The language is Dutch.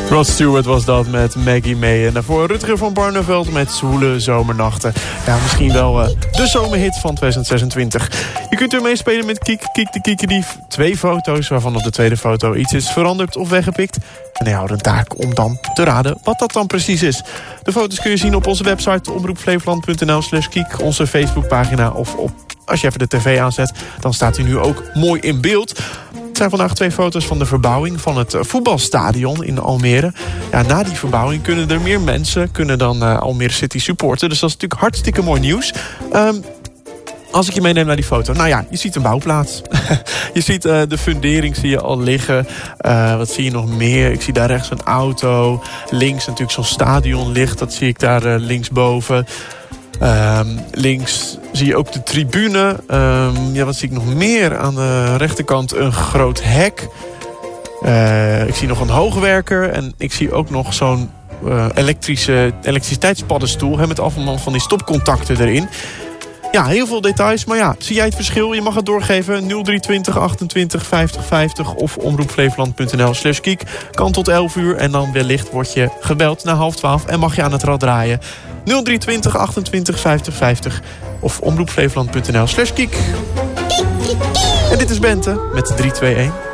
Rod Stewart was dat met Maggie May. En daarvoor Rutger van Barneveld met Zwoele Zomernachten. Ja, misschien wel de zomerhit van 2026. Je kunt er meespelen met Kiek de Kiekedief. 2 foto's, waarvan op de tweede foto iets is veranderd of weggepikt. En hij houdt een taak om dan te raden wat dat dan precies is. De foto's kun je zien op onze website omroepflevoland.nl/kiek, onze Facebookpagina of op. Als je even de tv aanzet, dan staat hij nu ook mooi in beeld. Het zijn vandaag 2 foto's van de verbouwing van het voetbalstadion in Almere. Ja, na die verbouwing kunnen er meer mensen Almere City supporten. Dus dat is natuurlijk hartstikke mooi nieuws. Als ik je meeneem naar die foto. Nou ja, je ziet een bouwplaats. Je ziet de fundering zie je al liggen. Wat zie je nog meer? Ik zie daar rechts een auto. Links natuurlijk zo'n stadionlicht. Dat zie ik daar linksboven. Links zie je ook de tribune. Wat zie ik nog meer? Aan de rechterkant een groot hek. Ik zie nog een hoogwerker. En ik zie ook nog zo'n elektriciteitspaddenstoel. Met allemaal van die stopcontacten erin. Ja, heel veel details. Maar ja, zie jij het verschil? Je mag het doorgeven. 0320 28 50 50 of omroepflevoland.nl/kiek. Kan tot 11 uur. En dan wellicht word je gebeld na 11:30 en mag je aan het rad draaien. 0320 28 50 50 of omroepflevoland.nl/kiek. En dit is Bente met 321.